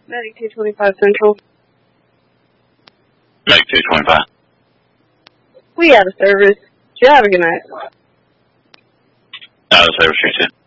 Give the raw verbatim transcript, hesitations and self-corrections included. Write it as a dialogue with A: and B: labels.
A: Medic two twenty-five Central.
B: Medic two twenty-five.
A: We out of service. You have a good night.
B: Out of service, you too.